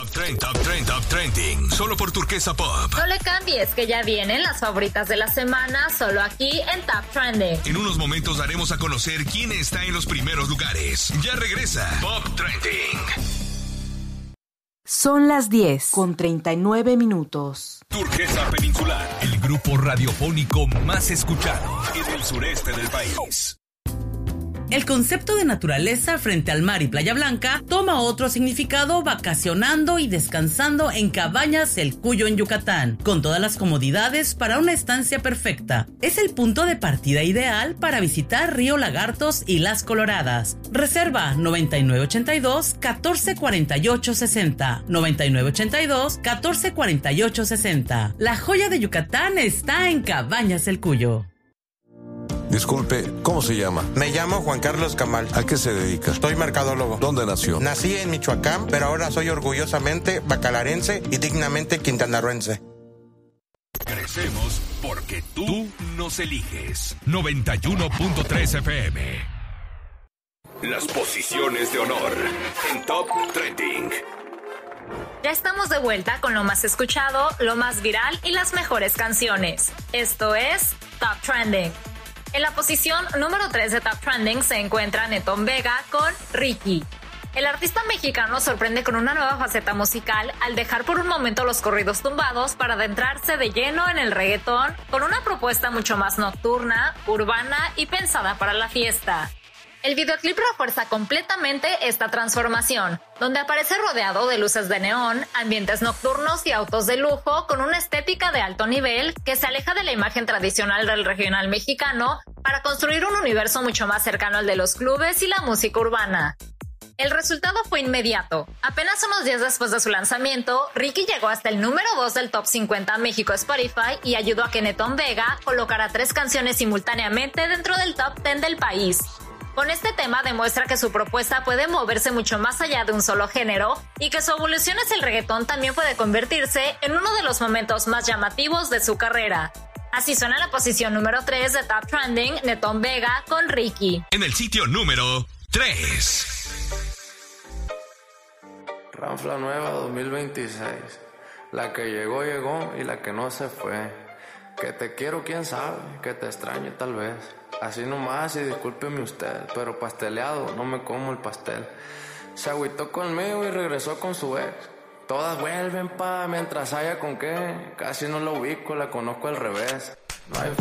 Top Trending. Solo por Turquesa Pop. No le cambies, que ya vienen las favoritas de la semana, solo aquí en Top Trending. En unos momentos daremos a conocer quién está en los primeros lugares. Ya regresa Pop Trending. Son las 10:39. Turquesa Peninsular, el grupo radiofónico más escuchado en el sureste del país. El concepto de naturaleza frente al mar y Playa Blanca toma otro significado vacacionando y descansando en Cabañas El Cuyo en Yucatán, con todas las comodidades para una estancia perfecta. Es el punto de partida ideal para visitar Río Lagartos y Las Coloradas. Reserva 9982-1448-60, 9982-1448-60. La joya de Yucatán está en Cabañas El Cuyo. Disculpe, ¿cómo se llama? Me llamo Juan Carlos Camal. ¿A qué se dedica? Soy mercadólogo. ¿Dónde nació? Nací en Michoacán, pero ahora soy orgullosamente bacalarense y dignamente quintanarroense. Crecemos porque tú nos eliges. 91.3 FM. Las posiciones de honor en Top Trending. Ya estamos de vuelta con lo más escuchado, lo más viral y las mejores canciones. Esto es Top Trending. En la posición número 3 de Top Trending se encuentra Netón Vega con Ricky. El artista mexicano sorprende con una nueva faceta musical al dejar por un momento los corridos tumbados para adentrarse de lleno en el reggaetón con una propuesta mucho más nocturna, urbana y pensada para la fiesta. El videoclip refuerza completamente esta transformación, donde aparece rodeado de luces de neón, ambientes nocturnos y autos de lujo con una estética de alto nivel que se aleja de la imagen tradicional del regional mexicano para construir un universo mucho más cercano al de los clubes y la música urbana. El resultado fue inmediato. Apenas unos días después de su lanzamiento, Ricky llegó hasta el número 2 del Top 50 México Spotify y ayudó a que Netón Vega colocara 3 canciones simultáneamente dentro del Top 10 del país. Con este tema demuestra que su propuesta puede moverse mucho más allá de un solo género y que su evolución hacia el reggaetón también puede convertirse en uno de los momentos más llamativos de su carrera. Así suena la posición número 3 de Top Trending, Netón Vega con Ricky. En el sitio número 3. Ranfla nueva 2026. La que llegó, llegó y la que no se fue. Que te quiero, quién sabe, que te extraño tal vez. Así nomás y discúlpeme usted, pero pasteleado, no me como el pastel. Se agüitó conmigo y regresó con su ex. Todas vuelven mientras haya con qué. Casi no la ubico, la conozco al revés. No hay